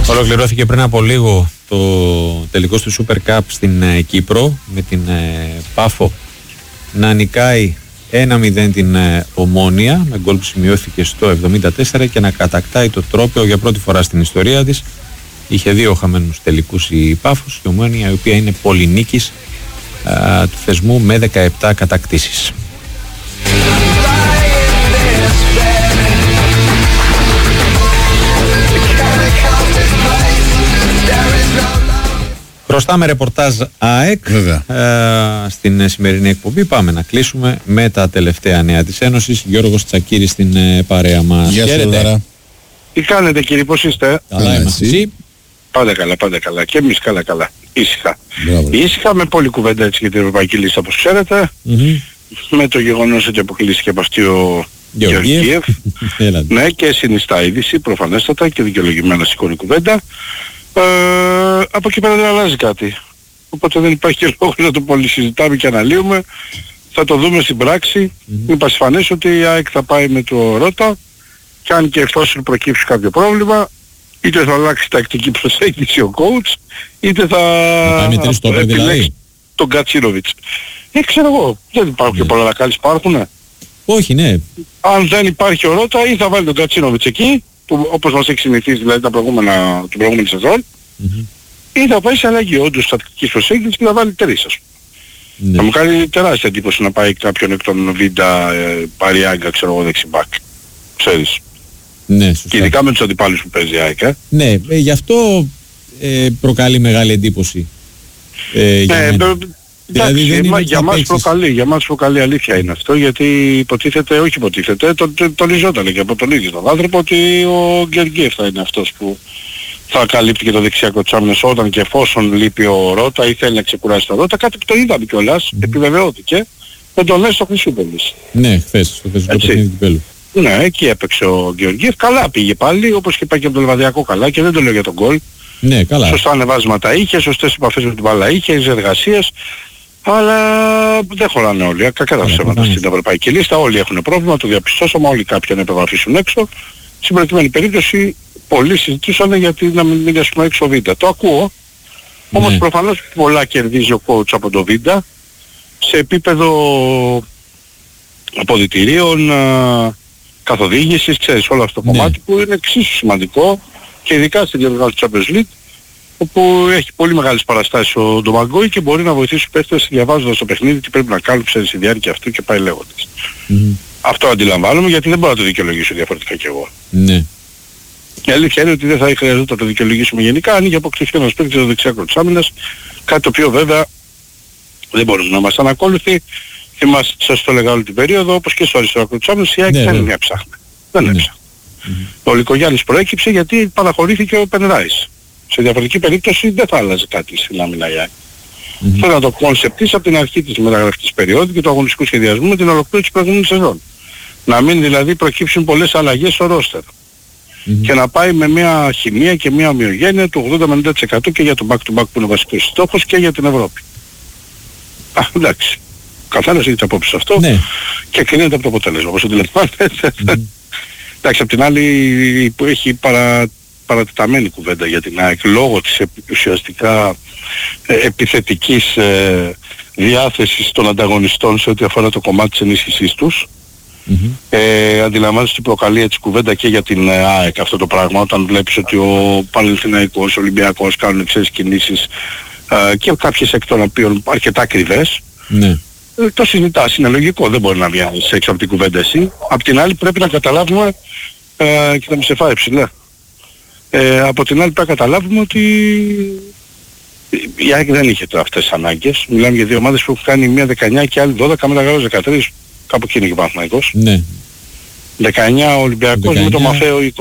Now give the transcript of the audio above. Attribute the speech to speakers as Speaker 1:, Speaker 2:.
Speaker 1: Ολοκληρώθηκε πριν από λίγο το τελικό του Super Cup στην Κύπρο με την Πάφο να νικάει 1-0 την Ομόνοια με γκολ που σημειώθηκε στο 74 και να κατακτάει το τρόπαιο για πρώτη φορά στην ιστορία της. Είχε 2 χαμένους τελικούς η Πάφος, η Ομόνοια, η οποία είναι πολυνίκης του θεσμού με 17 κατακτήσεις. Μπροστά με ρεπορτάζ ΑΕΚ στην σημερινή εκπομπή. Πάμε να κλείσουμε με τα τελευταία νέα της Ένωσης. Γιώργος Τσακίρης στην παρέα μας.
Speaker 2: Γεια σου Δάρα.
Speaker 3: Τι κάνετε κύριοι, πώς είστε?
Speaker 1: Καλά είμαστε. Εσύ?
Speaker 3: Πάντα καλά, πάντα καλά. Και εμείς καλά. Ήσυχα. Ήσυχα με πολλή κουβέντα έτσι για την Ευρωπαϊκή Λίστα, όπως ξέρετε. Με το γεγονός ότι αποκλείστηκε από αυτή ο Γεωργίευ. Ναι, και συνιστά είδηση προφανέστατα και δικαιολογημένα σηκώνει κουβέντα. Από εκεί πέρα δεν αλλάζει κάτι. Οπότε δεν υπάρχει και λόγος να το πολύ συζητάμε και αναλύουμε. Θα το δούμε στην πράξη. Είναι πασιφανές ότι η ΑΕΚ θα πάει με το Ρώτα και αν και εφόσον προκύψει κάποιο πρόβλημα, είτε θα αλλάξει τακτική προσέγγιση ο coach, είτε θα επιλέξει τον Κατσίνοβιτς. Ξέρω εγώ, δεν υπάρχουν και πολλά λακάλες, υπάρχουνε.
Speaker 1: Όχι, ναι.
Speaker 3: Αν δεν υπάρχει ο Ρώτα, ή θα βάλει τον Κατσίνοβιτς εκεί, που, όπως μας έχει συνηθίσει δηλαδή την προηγούμενη σεζόν, ή θα πάει σε αλλαγή όντως τακτικής προσέγγισης και θα βάλει 3 ας πούμε. Θα μου κάνει τεράστια εντύπωση να πάει κάποιον εκ των Βίντα, Παριάγκα, ξέρω εγώ, δεξιμπάκ. Ξέρεις.
Speaker 1: Ναι, σωστά.
Speaker 3: Και ειδικά με τους αντιπάλους που παίζει η ΑΕΚ.
Speaker 1: Ναι, γι' αυτό προκαλεί μεγάλη εντύπωση.
Speaker 3: Εντάξει, για μας προκαλεί, αλήθεια είναι αυτό, γιατί υποτίθεται, τονιζόταν και από τον ίδιο τον άνθρωπο ότι ο Γεωργίευ θα είναι αυτός που θα καλύπτει και το δεξιακό της άμυνας όταν και εφόσον λείπει ο Ρώτα ή θέλει να ξεκουράσει το Ρώτα, κάτι που το είδαμε κιόλας, επιβεβαιώθηκε με τον Νέστο Χρυσούπολης.
Speaker 1: Ναι, χθες, στο θεσμικό παιχνίδι του Κυπέλλου.
Speaker 3: Ναι, εκεί έπαιξε ο Γεωργίευ, καλά πήγε πάλι, όπως και πάει και από το Λεβαδιακό καλά και δεν το λέω για τον γκολ.
Speaker 1: Ναι, καλά.
Speaker 3: Σωστά ανεβάσματα είχε, σωστές επαφές με την μπάλα είχε, εργασίες. Αλλά δεν χωράνε όλοι. Κακά τα ψέματα στην Ευρωπαϊκή Λίστα. Όλοι έχουν πρόβλημα, το διαπιστώσαμε. Όλοι κάποιοι να υπεγραφήσουν έξω. Στην προκειμένη περίπτωση πολλοί συζητούσαν γιατί να μην μείνει ας πούμε έξω ο Βίντα. Το ακούω. Όμως προφανώς πολλά κερδίζει ο coach από το Βίντα σε επίπεδο αποδυτηρίων, καθοδήγησης, ξέρεις, όλο αυτό το κομμάτι που είναι εξίσου σημαντικό και ειδικά στην διοργάνωση του Champions League, όπου έχει πολύ μεγάλες παραστάσεις ο Ντομαγκόη και μπορεί να βοηθήσει τους παίχτες διαβάζοντας το παιχνίδι τι πρέπει να κάνουν, ξέρεις, στη διάρκεια αυτού και πάει λέγοντας. Αυτό αντιλαμβάνομαι γιατί δεν μπορώ να το δικαιολογήσω διαφορετικά κι εγώ.
Speaker 1: Ναι.
Speaker 3: Η αλήθεια είναι ότι δεν θα χρειαζόταν να το δικαιολογήσουμε γενικά αν είχε αποκτηθεί ένας παίκτης στο δεξιάκρο της άμυνας, κάτι το οποίο βέβαια δεν μπορούμε να μας ανακόλουθει. Θυμάστε, σας το έλεγα όλη την περίοδο, όπως και στο αριστερό άκρο της άμυνας, η ΑΕΚ δεν είναι μια ψάχνα. Δεν έψαχνα. Ο Λικογιάννης προέκυψε γιατί παραχωρήθηκε ο Πενράης. Σε διαφορετική περίπτωση δεν θα άλλαζε κάτι στην άμυνα η ΑΕΚ. Θέλω να το κονσεπτίσει από την αρχή της μεταγραφικής περίοδου και του αγωνιστικού σχεδιασμού με την ολοκλήρωση της προηγούμενης σεζόν. Να μην δηλαδή προκύψουν πολλές αλλαγές στο ρόστερ. Και να πάει με μια χημεία και μια ομοιογένεια του 80-90% και για το back-to-back που είναι ο βασικός στόχος και για την Ευρώπη. Εντάξει. Καθένας έχει τις απόψεις αυτό και κρίνεται από το αποτέλεσμα. Όπως αντιλαμβάνεται. Εντάξει, απ' την άλλη που έχει παρατεταμένη κουβέντα για την ΑΕΚ λόγω της ουσιαστικά επιθετικής διάθεσης των ανταγωνιστών σε ό,τι αφορά το κομμάτι της ενίσχυσής τους. Αντιλαμβάνεσαι ότι προκαλεί έτσι κουβέντα και για την ΑΕΚ αυτό το πράγμα όταν βλέπεις ότι ο Παναθηναϊκός, ο Ολυμπιακός κάνουν εξαίρεσης κινήσεις και κάποιες εκ των οποίων αρκετά ακριβές. Το συζητάς, είναι λογικό, δεν μπορεί να βγάλεις έξω από την κουβέντα εσύ. Απ' την άλλη πρέπει να καταλάβουμε και θα με σε φάει ψηλά. Από την άλλη πρέπει να καταλάβουμε ότι η ΑΕΚ δεν είχε τώρα αυτές τις ανάγκες. Μιλάμε για 2 ομάδες που έχουν κάνει μία 19 και άλλη 12 μεταγραφές 13. Κάπου εκεί είναι και ο Παναθηναϊκός. 19 ο Ολυμπιακός με το Μαφαίο 20.